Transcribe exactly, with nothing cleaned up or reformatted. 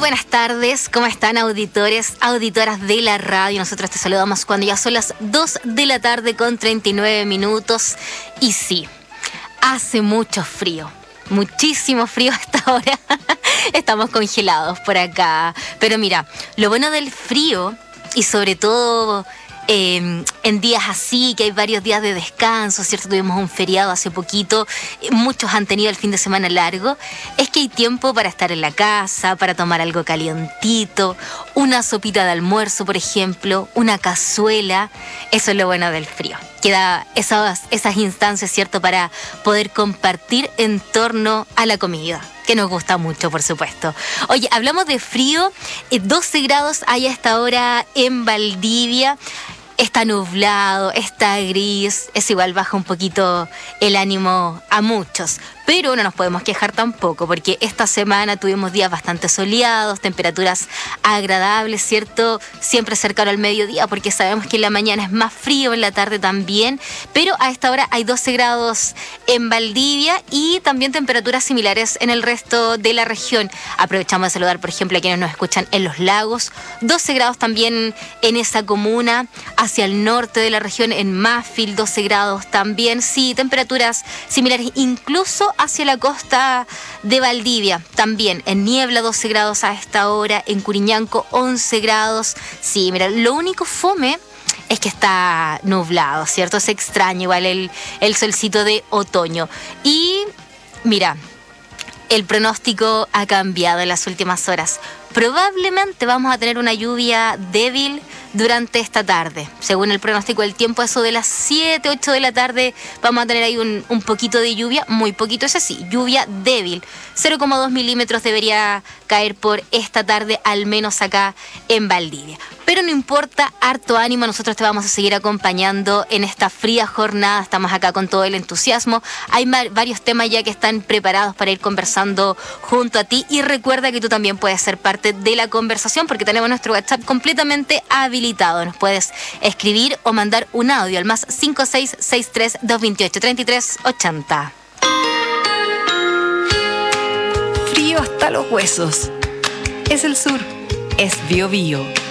buenas tardes, ¿cómo están auditores, auditoras de la radio? Nosotros te saludamos cuando ya son las dos de la tarde con treinta y nueve minutos. Y sí, hace mucho frío, muchísimo frío hasta ahora. Estamos congelados por acá. Pero mira, lo bueno del frío y sobre todo Eh, en días así, que hay varios días de descanso, ¿cierto? Tuvimos un feriado hace poquito, muchos han tenido el fin de semana largo, es que hay tiempo para estar en la casa, para tomar algo calientito, una sopita de almuerzo, por ejemplo, una cazuela. Eso es lo bueno del frío. Queda esas, esas instancias, ¿cierto?, para poder compartir en torno a la comida, que nos gusta mucho, por supuesto. Oye, hablamos de frío, eh, doce grados hay a esta hora en Valdivia. Está nublado, está gris, es igual, baja un poquito el ánimo a muchos. Pero no nos podemos quejar tampoco, porque esta semana tuvimos días bastante soleados, temperaturas agradables, ¿cierto? Siempre cercano al mediodía, porque sabemos que en la mañana es más frío, en la tarde también. Pero a esta hora hay doce grados en Valdivia y también temperaturas similares en el resto de la región. Aprovechamos de saludar, por ejemplo, a quienes nos escuchan en Los Lagos. doce grados también en esa comuna. Hacia el norte de la región, en Mafil, doce grados también. Sí, temperaturas similares, incluso hacia la costa de Valdivia. También en Niebla, doce grados a esta hora. En Curiñanco, once grados. Sí, mira, lo único fome es que está nublado, ¿cierto? Es extraño igual el, el solcito de otoño. Y mira, el pronóstico ha cambiado en las últimas horas. Probablemente vamos a tener una lluvia débil durante esta tarde. Según el pronóstico del tiempo, eso de las siete, ocho de la tarde, vamos a tener ahí un, un poquito de lluvia, muy poquito, eso sí, lluvia débil. cero coma dos milímetros debería caer por esta tarde, al menos acá en Valdivia. Pero no importa, harto ánimo, nosotros te vamos a seguir acompañando en esta fría jornada, estamos acá con todo el entusiasmo. Hay mar- varios temas ya que están preparados para ir conversando junto a ti, y recuerda que tú también puedes ser parte de la conversación porque tenemos nuestro WhatsApp completamente habilitado. Nos puedes escribir o mandar un audio al más cinco seis seis tres, dos dos ocho, tres tres ocho cero. Frío hasta los huesos. Es el sur. Es Bio Bio.